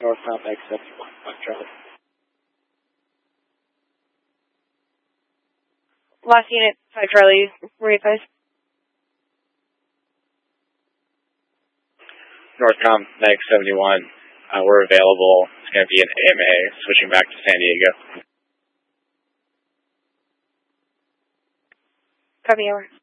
Northbound Mag 71, 5 Charlie. Last unit, 5 Charlie, where are you guys? Northbound Mag 71, we're available. It's going to be an AMA, switching back to San Diego. Copy, over.